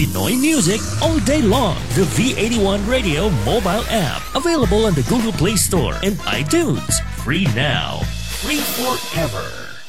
Pinoy music all day long. The V81 Radio mobile app. Available on the Google Play Store and iTunes. Free now. Free forever.